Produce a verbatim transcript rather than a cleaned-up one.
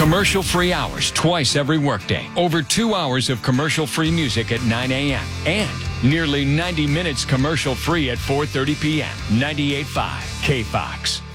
Commercial-free hours twice every workday. Over two hours of commercial-free music at nine a.m. And nearly ninety minutes commercial-free at four thirty p.m. ninety-eight point five K Fox.